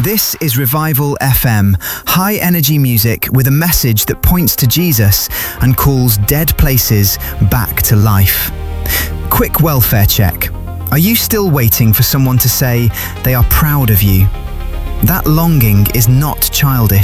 This is Revival FM, high energy music with a message that points to Jesus and calls dead places back to life. Quick welfare check. Are you still waiting for someone to say they are proud of you? That longing is not childish.